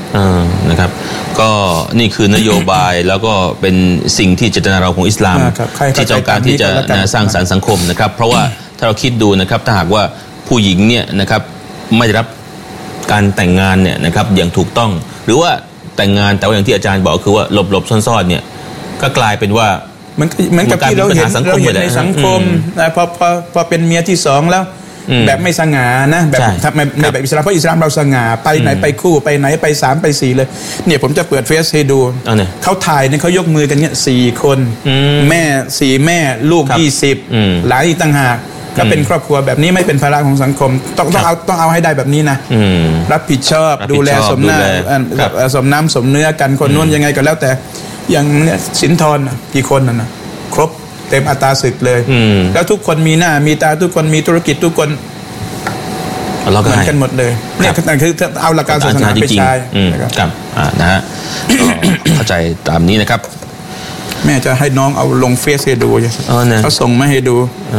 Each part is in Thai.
นะครับก็นี่คือนโยบายแล้วก็เป็นสิ่งที่เจตนารมณ์ของอิสลามที่ต้องการที่จะสร้างสรรค์สังคมนะครับเพราะว่าถ้าเราคิดดูนะครับถ้าหากว่าผู้หญิงเนี่ยนะครับไม่ได้รับการแต่งงานเนี่ยนะครับอย่างถูกต้องหรือว่าแต่งงานแต่ว่าอย่างที่อาจารย์บอกคือว่าหลบๆซ่อนๆเนี่ยก็กลายเป็นว่าเหมือนกับที่เราเห็นในสังคมนะพอเป็นเมียที่สองแล้วแบบไม่สง่านะแบบในแบบอิสลามเพราะอิสลามเราสง่าไปไหนไปคู่ไปไหนไป3ไป4เลยเนี่ยผมจะเปิดเฟซให้ดูเขาถ่ายเนี่ยเขายกมือกันเนี่ย4คนแม่4แม่ลูก20หลานอีกต่างหากก็เป็นครอบครัวแบบนี้ไม่เป็นภาระของสังคมต้องเอาให้ได้แบบนี้นะรับผิดชอบดูแลสมน้ำสมเนื้อกันคนนู้นยังไงก็แล้วแต่อย่างเนี่ยสินธรกี่คนนะครบเต็มอัตราศึกเลยแล้วทุกคนมีหน้ามีตาทุกคนมีธุรกิจทุกคนเหมือนกันหมดเลยเนี่ยคือเอาหลักการศาสนาไปใช้ครับนะฮะเข้าใจตามนี้นะครับแม่จะให้น้องเอาลงเฟซให้ดูเขาส่งมาให้ดู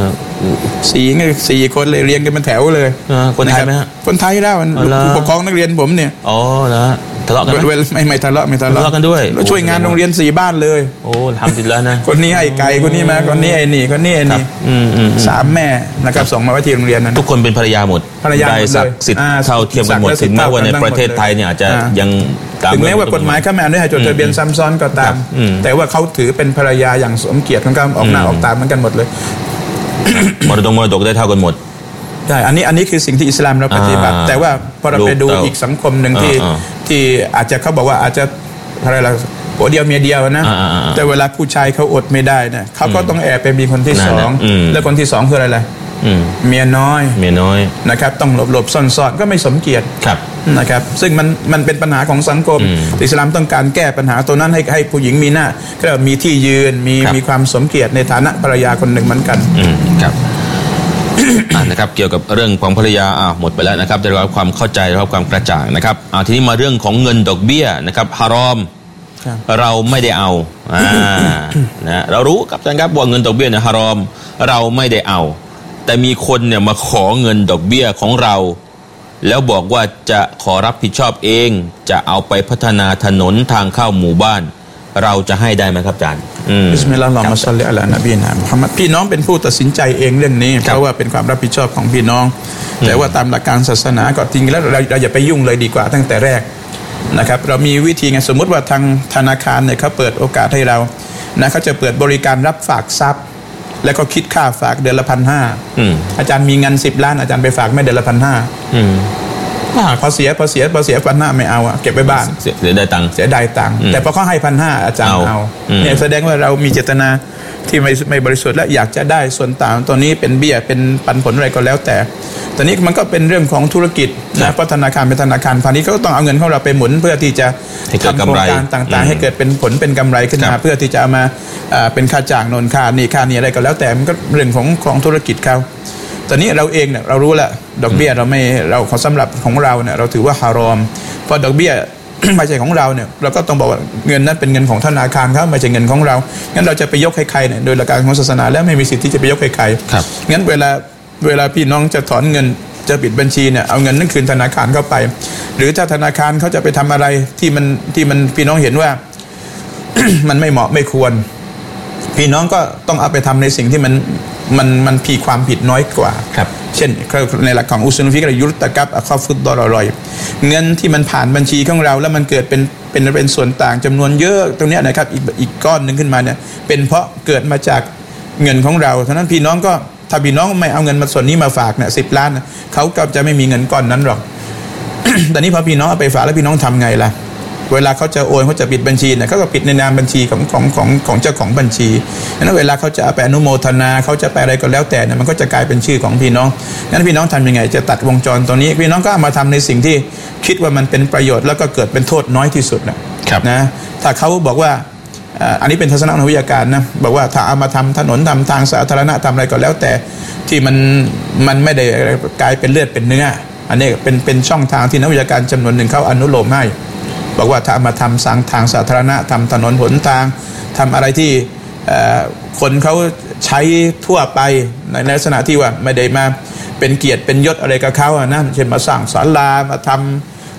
4คนเลยเรียงกันเป็นแถวเลยคนไทยไหมฮะคนไทยแล้วผู้ปกครองนักเรียนผมเนี่ยอ๋อนะทะเลาะกันไม่ทะเลาะกันด้วยช่วยงานโรงเรียน4บ้านเลยโอ้ทำดีแล้วนะคนนี้ให้ไก่คนนี้มาคนนี้ไอ้นี่คนนี้ไอ้นี่3แม่นะครับส่งมาไว้ที่โรงเรียนนั้นทุกคนเป็นภรรยาหมดได้ศักดิ์สิทธิ์เท่าเทียมกันหมดถึงแม้ว่าในประเทศไทยเนี่ยอาจจะยังถึงแม้ว่ากฎหมายข้าแม่ด้วยให้จดทะเบียนซ้ำซ้อนก็ตามแต่ว่าเขาถือเป็นภรรยาอย่างสมเกียรติของเขาออกหน้าออกตาเหมือนกันหมดเลยมรดกได้เท่ากันหมดใช่อันนี้คือสิ่งที่อิสลามเราปฏิบัติแต่ว่าพอเราไปดูอีกสังคมหนึ่งที่อาจจะเขาบอกว่าอาจจะอะไรล่ะผัวเดียวเมียเดียวนะแต่เวลาผู้ชายเขาอดไม่ได้นะเขาก็ต้องแอบไปมีคนที่2แล้วคนที่2คืออะไรล่ะเมียน้อยนะครับต้องหลบซ่อนก็ไม่สมเกียรตินะครับซึ่งมันเป็นปัญหาของสังคมอิสลามต้องการแก้ปัญหาตัวนั้นให้ผู้หญิงมีหน้าก็มีที่ยืนมีความสมเกียรติในฐานะภรรยาคนหนึ่งเหมือนกันครับนะครับเกี่ยวกับเรื่องของภรรยาหมดไปแล้วนะครับได้รับความเข้าใจได้รับความกระจ่างนะครับทีนี้มาเรื่องของเงินดอกเบี้ยนะครับฮารอมเราไม่ได้เอานะเรารู้ครับท่านครับว่าเงินดอกเบี้ยเนี่ยฮารอมเราไม่ได้เอาแต่มีคนเนี่ยมาขอเงินดอกเบี้ยของเราแล้วบอกว่าจะขอรับผิดชอบเองจะเอาไปพัฒนาถนนทางเข้าหมู่บ้านเราจะให้ได้ไหมครับอาจารย์บิสมิลลาฮิรเราะห์มาศ็อลลิอะลานบีนะมุฮัมมัดพี่น้องเป็นผู้ตัดสินใจเองเรื่องนี้เพราะว่าเป็นความรับผิดชอบของพี่น้องแต่ว่าตามหลักการศาสนาก็จริงแล้วเราอย่าไปยุ่งเลยดีกว่าตั้งแต่แรกนะครับเรามีวิธีไงสมมติว่าทางธนาคารเนี่ยเขาเปิดโอกาสให้เรานะเขาจะเปิดบริการรับฝากทรัพย์แล้วก็คิดค่าฝากเดือนละ1,500อาจารย์มีเงิน10 ล้านอาจารย์ไปฝากไม่เดือนละ1,500พอเสีย1,500ไม่เอาเก็บไว้บ้านเสียได้ตังค์แต่พอเขาให้1,500อาจารย์เอาเนี่ยแสดงว่าเรามีเจตนาที่ไม่บริสุทธิ์และอยากจะได้ส่วนต่างตัวนี้เป็นเบี้ยเป็นปันผลอะไรก็แล้วแต่ตอนนี้มันก็เป็นเรื่องของธุรกิจนะเพราะธนาคารเป็นธนาคารพาณิชย์เขาก็ต้องเอาเงินของเราไปหมุนเพื่อที่จะทำโครงการต่างๆให้เกิดเป็นผลเป็นกำไรขึ้นมาเพื่อที่จะเอามาเป็นค่าจ้างโน่นค่านี่อะไรก็แล้วแต่มันก็เรื่องของธุรกิจเขาตอนนี้เราเองเนี่ยเรารู้แล้วดอกเบี้ยเราสำหรับของเราเนี่ยเราถือว่าฮารอมเพราะดอกเบี้ยไม่ใช่ของเราเนี่ยเราก็ต้องบอกว่าเงินนั้นเป็นเงินของธนาคารเขาไม่ใช่เงินของเรางั้นเราจะไปยกให้ใครเนี่ยโดยหลักการของศาสนาแล้วไม่มีสิทธิ์ที่จะไปยกให้ใครงั้นเวลาพี่น้องจะถอนเงินจะปิดบัญชีเนี่ยเอาเงินนั้นคืนธนาคารเข้าไปหรือถ้าธนาคารเขาจะไปทำอะไรที่มันพี่น้องเห็นว่า มันไม่เหมาะไม่ควรพี่น้องก็ต้องเอาไปทำในสิ่งที่มันมีความผิดน้อยกว่าเช่นในหลักของอุซูลฟิกห์ยุตตะกับอัคฟุดดอรอยเงินที่มันผ่านบัญชีของเราแล้วมันเกิดเป็นส่วนต่างจำนวนเยอะตรงนี้นะครับอีกก้อนหนึ่งขึ้นมาเนี่ยเป็นเพราะเกิดมาจากเงินของเราฉะนั้นพี่น้องก็ถ้าพี่น้องไม่เอาเงินมาส่วนนี้มาฝากเนี่ย10 ล้านเขาก็จะไม่มีเงินก้อนนั้นหรอก แต่นี้พอพี่น้องเอาไปฝากแล้วพี่น้องทำไงล่ะเวลาเขาจะโอนเขาจะปิดบัญชีเนี่ยเขาก็ปิดในนามบัญชีของเจ้าของบัญชีนั้นเวลาเขาจะไปอนุโมทนาเขาจะไปอะไรก็แล้วแต่เนี่ยมันก็จะกลายเป็นชื่อของพี่น้องงั้นพี่น้องทำยังไงจะตัดวงจรตรงนี้พี่น้องก็เอามาทำในสิ่งที่คิดว่ามันเป็นประโยชน์แล้วก็เกิดเป็นโทษน้อยที่สุดนะถ้าเขาบอกว่าอันนี้เป็นทัศนวิทยาการนะบอกว่าถ้าเอามาทำถนนทำทางสาธารณะทำอะไรก็แล้วแต่ที่มันไม่ได้กลายเป็นเลือดเป็นเนื้ออันนี้เป็นช่องทางที่นักวิทยาการจำนวนหนึ่งเขาอนุโลมให้บอกว่าถ้ามาทำทางสาธารณะทำถนนหนทางทำอะไรที่คนเขาใช้ทั่วไปในลักษณะที่ว่าไม่ได้มาเป็นเกียรติเป็นยศอะไรกับเขานะเช่นมาสร้างศาลามาทำ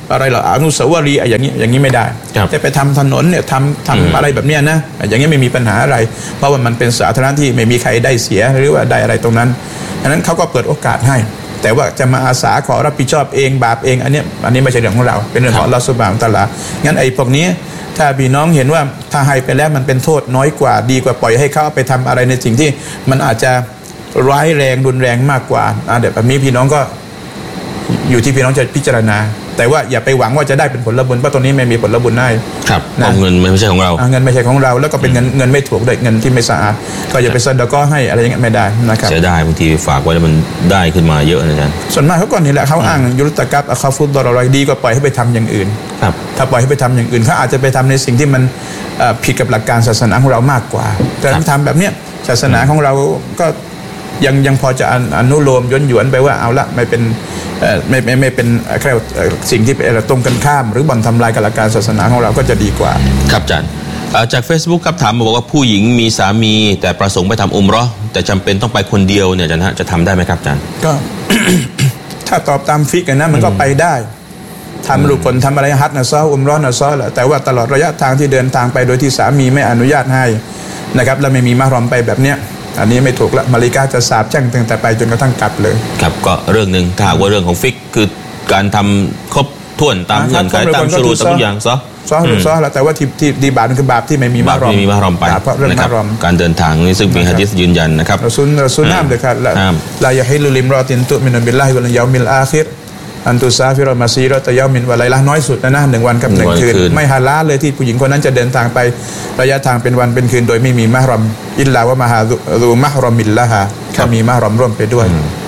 อะไรหรออนุสาวรีย์อย่างนี้ไม่ได้แต่ไปทำถนนเนี่ยทำอะไรแบบเนี้ยนะอย่างนี้ไม่มีปัญหาอะไรเพราะว่ามันเป็นสาธารณะที่ไม่มีใครได้เสียหรือว่าได้อะไรตรงนั้นอันนั้นเขาก็เปิดโอกาสให้แต่ว่าจะมาอาสาขอรับผิดชอบเองบาปเองอันนี้ไม่ใช่เรื่องของเราเป็นเรื่องของอัลเลาะห์ซุบฮานะฮูวะตะอาลางั้นไอ้พวกนี้ถ้าพี่น้องเห็นว่าถ้าให้ไปแล้วมันเป็นโทษน้อยกว่าดีกว่าปล่อยให้เขาไปทำอะไรในสิ่งที่มันอาจจะร้ายแรงรุนแรงมากกว่าเดี๋ยวแบบนี้พี่น้องก็อยู่ที่พี่น้องจะพิจารณาแต่ว่าอย่าไปหวังว่าจะได้เป็นผลบุญเพราะตรงนี้ไม่มีผลบุญให้ครับเอาเงินไม่ใช่ของเราเงินไม่ใช่ของเราแล้วก็เป็นเงินไม่ถูกด้วยเงินที่ไม่สะอาดก็อย่าไปซะดะกอให้อะไรอย่างเงี้ยไม่ได้นะครับเสียดายบางทีฝากไว้แล้วมันได้ขึ้นมาเยอะนะอาจารย์ส่วนมากเขาก่อนนี่แหละเขาอ้างยุตตะกับอะคาฟุดดอรอดีก็ปล่อยให้ไปทำอย่างอื่นครับถ้าปล่อยให้ไปทำอย่างอื่นเขาอาจจะไปทำในสิ่งที่มันผิดกับหลักการศาสนาของเรามากกว่าแต่ทำแบบเนี้ยศาสนาของเราก็ยังพอจะอนุโลมย้อนหยวนไปว่าเอาละไม่เป็นไม่เป็นแค่สิ่งที่เป็นตรงกันข้ามหรือบ่อนทำลายกับหลักการศาสนาของเราก็จะดีกว่าครับอาจารย์จาก Facebook ครับถามมาบอกว่าผู้หญิงมีสามีแต่ประสงค์ไปทำอุมเราะห์แต่จำเป็นต้องไปคนเดียวเนี่ยอาจารย์จะทำได้ไหมครับอาจารย์ก็ ถ้าตอบตามฟิกนะมันก็ไปได้ทำลูกคนทำอะไรฮัจญ์นะซออุมเราะห์นะซอแหละแต่ว่าตลอดระยะทางที่เดินทางไปโดยที่สามีไม่อนุญาตให้นะครับแล้วไม่มีมะฮรอมไปแบบเนี้ยอันนี้ไม่ถูกละมาลิกาจะสาบแช่งตั้งแต่ไปจนกระทั่งกลับเลยครับก็เรื่องหนึ่งถ้าว่าเรื่องของฟิกคือการทำครบถ้วนตามเงื่อนไขตามชูรูตามทุกอย่างซอแล้วแต่ว่าที่ดีบาปคือบาปที่ไม่มีมะฮรอมไปนะครับการเดินทางนี้ซึ่งมีหะดีษยืนยันนะครับรอซูลห้ามเลยครับลายะฮิลลุลิมรอตินตุมินบิลลาฮิวัลยามิลอาคิรอันตุซาฟิรอมาซีรอตะยามินวะไลละน้อยสุดนะ1 วันกับ1 คืนไม่ฮาลาลเลยที่ผู้หญิงคนนั้นจะเดินทางไประยะทางเป็นวันเป็นคืนโดยไม่มีมะฮรอมอิลลาวะมะฮาซูมะฮรอมิลละฮาถ้ามีมะฮรอมร่วมไปด้วย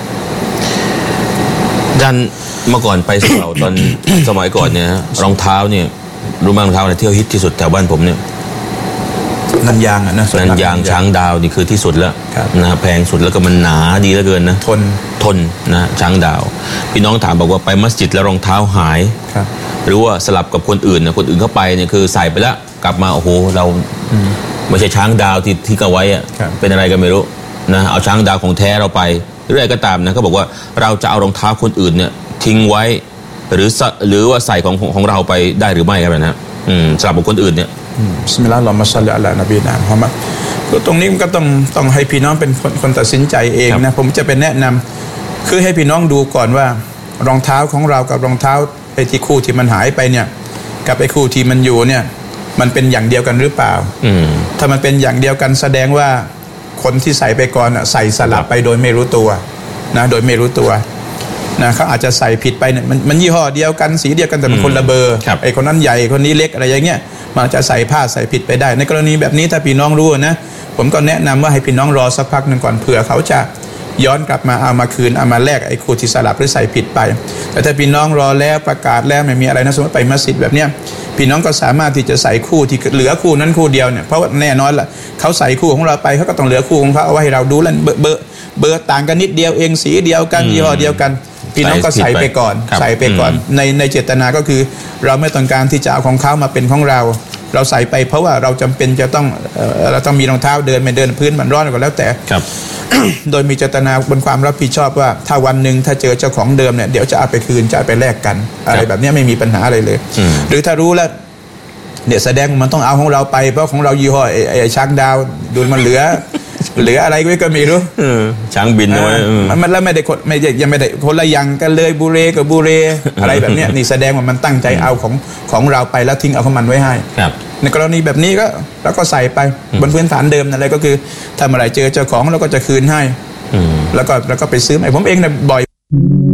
ดันเมื่อก่อนไปเสาตอนสมัยก่อนเนี่ยรองเท้าเนี่ยรู้มั้ยรองเท้าเนี่ยเที่ยวฮิตที่สุดแถวบ้านผมเนี่ยนันยางนะนันยางช้างดาวนี่คือที่สุดแล้วนะแพงสุดแล้วก็มันหนาดีเหลือเกินนะทนนะช้างดาวพี่น้องถามบอกว่าไปมัสยิดแล้วรองเท้าหายหรือว่าสลับกับคนอื่นนะคนอื่นเข้าไปเนี่ยคือใส่ไปแล้วกลับมาโอ้โหเราไม่ใช่ช้างดาวที่ก็ไว้อะเป็นอะไรกันไม่รู้นะเอาช้างดาวของแท้เราไปหรืออะไรก็ตามนะเขาบอกว่าเราจะเอารองเท้าคนอื่นเนี่ยทิ้งไว้หรือว่าใส่ของเราไปได้หรือไม่ครับนะสลับกับคนอื่นเนี่ยบิสมิลลาฮิรเราะห์มาศ็อลลิอะลานบีนะมุฮัมมัดตรงนี้มันก็ต้องให้พี่น้องเป็นคนตัดสินใจเองนะผมจะเป็นแนะนำคือให้พี่น้องดูก่อนว่ารองเท้าของเรากับรองเท้าไอ้ที่คู่ที่มันหายไปเนี่ยกับไอ้คู่ที่มันอยู่เนี่ยมันเป็นอย่างเดียวกันหรือเปล่าถ้ามันเป็นอย่างเดียวกันแสดงว่าคนที่ใส่ไปก่อนใส่สลับไปโดยไม่รู้ตัวนะโดยไม่รู้ตัวนะเขาอาจจะใส่ผิดไปเนี่ยมันยี่ห้อเดียวกันสีเดียวกันแต่มันคนละเบอร์ไอ้คนนั้นใหญ่คนนี้เล็กอะไรอย่างเงี้ยมันจะใส่ผ้าใส่ผิดไปได้ในกรณีแบบนี้ถ้าพี่น้องรู้นะผมก็แนะนำว่าให้พี่น้องรอสักพักหนึ่งก่อนเผื่อเขาจะย้อนกลับมาเอามาคืนเอามาแลกไอ้คู่ที่สลับหรือใส่ผิดไปแต่ถ้าพี่น้องรอแล้วประกาศแล้วไม่มีอะไรนะสมมติไปมัสยิดแบบเนี้ยพี่น้องก็สามารถที่จะใส่คู่ที่เหลือคู่นั้นคู่เดียวเนี่ยเพราะว่าแน่นอนละเขาใส่คู่ของเราไปเขาก็ต้องเหลือคู่ของเขาเอาไว้ให้เราดูแล้วเบอร์ต่างกันนิดเดียวเองสีเดียวกันยี่ห้อเดียวกันพี่น้องก็ใส่ไปก่อนในเจตนาก็คือเราไม่ต้องการที่จะเอาของเขามาเป็นของเราใส่ไปเพราะว่าเราจำเป็นจะต้องเราต้องมีรองเท้าเดินไม่เดินพื้นมันร้อนก็แล้วแต่ โดยมีเจตนาบนความรับผิดชอบว่าถ้าวันหนึ่งถ้าเจอเจ้าของเดิมเนี่ยเดี๋ยวจะเอาไปคืนจะเอาไปแลกกันอะไรแบบนี้ไม่มีปัญหาอะไรเลยหรือถ้ารู้แล้วเนี่ยแสดงมันต้องเอาของเราไปเพราะของเรายี่ห้อไอ้ช้างดาวดูมันเหลืออะไรก็ไม่รู้ช้างบินด้วยมันแล้วไม่ได้ยังไม่ได้คนละอย่างกันเลยบูเรกับบูเรอะไรแบบนี้นี่แสดงว่ามันตั้งใจเอาของเราไปแล้วทิ้งเอาของมันไว้ให้ในกรณีแบบนี้ก็แล้วก็ใส่ไปบนพื้นฐานเดิมนั่นแหละก็คือถ้าเมื่อไหร่เจอเจ้าของเราก็จะคืนให้แล้วก็ไปซื้อใหม่ผมเองเนี่ยบ่อย